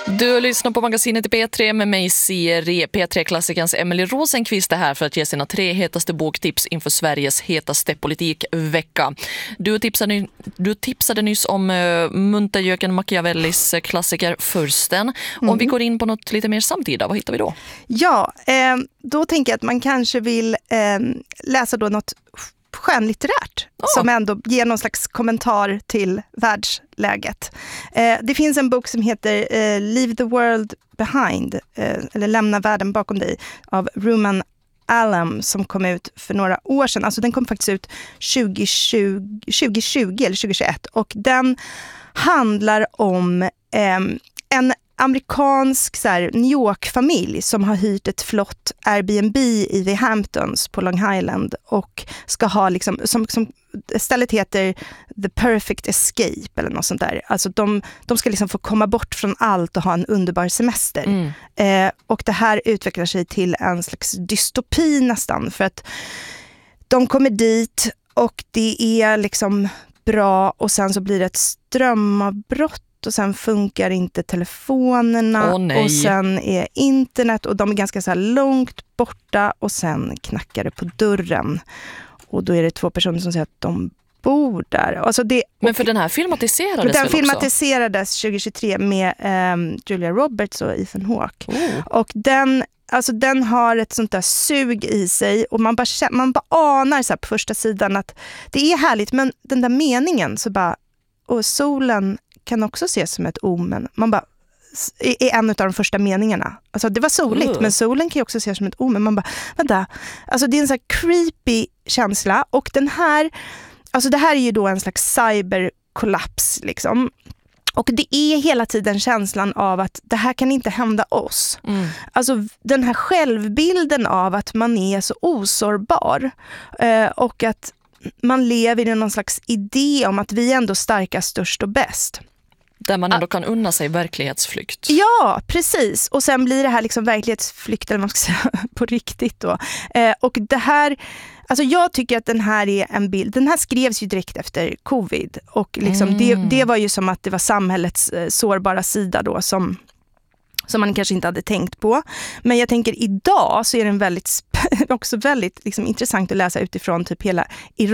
Du lyssnar på magasinet i P3 med mig, Siri. P3-klassikerns Emily Rosenqvist är här för att ge sina 3 hetaste boktips inför Sveriges hetaste politikvecka. Du tipsade nyss om Munterjöken Machiavellis klassiker Fursten. Om vi går in på något lite mer samtida, vad hittar vi då? Ja, då tänker jag att man kanske vill läsa då något skönlitterärt som ändå ger någon slags kommentar till världsläget. Det finns en bok som heter Leave the World Behind eller Lämna världen bakom dig av Ruman Alam som kom ut för några år sedan. Alltså den kom faktiskt ut 2020 eller 2021 och den handlar om en amerikansk så här, New York-familj som har hyrt ett flott Airbnb i The Hamptons på Long Island och ska ha liksom, som stället heter The Perfect Escape eller något sånt där. Alltså de ska liksom få komma bort från allt och ha en underbar semester. Och det här utvecklar sig till en slags dystopi nästan för att de kommer dit och det är liksom bra och sen så blir det ett strömavbrott och sen funkar inte telefonerna och sen är internet och de är ganska så här långt borta och sen knackar det på dörren och då är det 2 personer som säger att de bor där. Alltså men för den här filmatiserades den filmatiserades 2023 med Julia Roberts och Ethan Hawke. Och den har ett sånt där sug i sig och man bara anar så här på första sidan att det är härligt men den där meningen så bara och solen kan också ses som ett omen. Man bara är en av de första meningarna. Alltså det var soligt men solen kan ju också ses som ett omen. Man bara vänta. Alltså det är en så här creepy känsla och den här alltså det här är ju då en slags cyberkollaps liksom. Och det är hela tiden känslan av att det här kan inte hända oss. Alltså den här självbilden av att man är så osårbar och att man lever i någon slags idé om att vi är ändå starkast, störst och bäst. Där man ändå kan unna sig verklighetsflykt. Ja, precis. Och sen blir det här liksom verklighetsflykt eller man ska säga på riktigt då. Och det här, alltså jag tycker att den här är en bild, den här skrevs ju direkt efter covid och liksom det var ju som att det var samhällets sårbara sida då som man kanske inte hade tänkt på. Men jag tänker idag så är den också väldigt liksom, intressant att läsa utifrån typ hela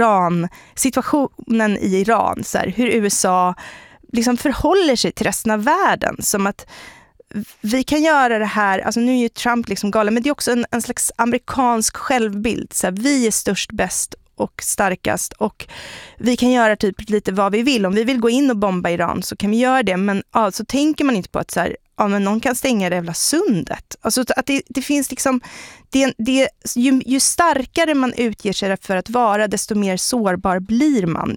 situationen i Iran. Så här, hur USA liksom förhåller sig till resten av världen. Som att vi kan göra det här, alltså nu är ju Trump liksom galen, men det är också en slags amerikansk självbild. Så här, vi är störst, bäst och starkast och vi kan göra typ lite vad vi vill. Om vi vill gå in och bomba Iran så kan vi göra det. Men alltså tänker man inte på att så här, men någon kan stänga det jävla sundet. Alltså att det finns liksom ju starkare man utger sig för att vara, desto mer sårbar blir man.